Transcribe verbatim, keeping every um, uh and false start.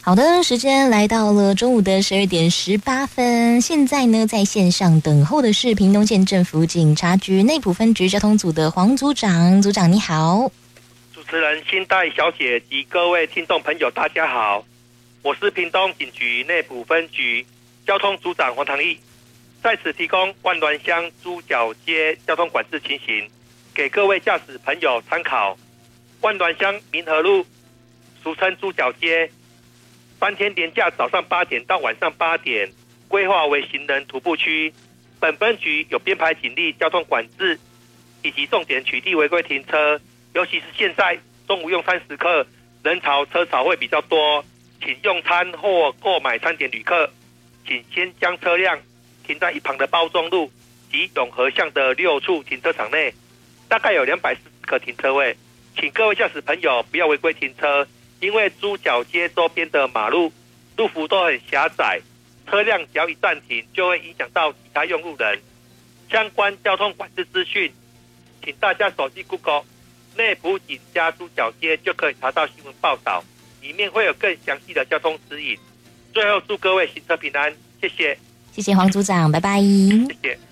好的，时间来到了中午的十二点十八分。现在呢，在线上等候的是屏东县政府警察局内埔分局交通组的黄组长。组长你好。 主持人新代小姐及各位听众朋友大家好，我是屏东警局内埔分局交通组长黄唐毅，在此提供万峦乡猪脚街交通管制情形给各位驾驶朋友参考。万峦乡民和路俗称猪脚街，三天连假早上八点到晚上八点规划为行人徒步区。本分局有编排警力交通管制以及重点取缔违规停车，尤其是现在中午用餐时刻人潮车潮会比较多，请用餐或购买餐点旅客请先将车辆停在一旁的包中路及永和巷的六处停车场内，大概有两百四十个停车位，请各位驾驶朋友不要违规停车，因为猪脚街周边的马路路幅都很狭窄，车辆只要一暂停就会影响到其他用路人。相关交通管制资讯请大家手机 Google 内埔警家猪脚街就可以查到新闻报道，里面会有更详细的交通指引。最后祝各位行车平安，谢谢。 谢谢黄组长，拜拜。谢谢。